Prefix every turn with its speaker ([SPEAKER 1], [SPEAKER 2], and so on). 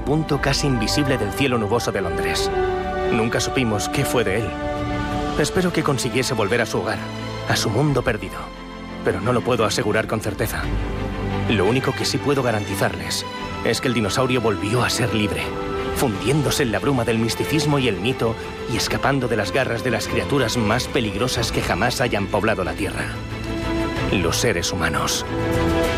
[SPEAKER 1] punto casi invisible del cielo nuboso de Londres. Nunca supimos qué fue de él. Espero que consiguiese volver a su hogar, a su mundo perdido. Pero no lo puedo asegurar con certeza. Lo único que sí puedo garantizarles es que el dinosaurio volvió a ser libre, fundiéndose en la bruma del misticismo y el mito y escapando de las garras de las criaturas más peligrosas que jamás hayan poblado la Tierra: los seres humanos.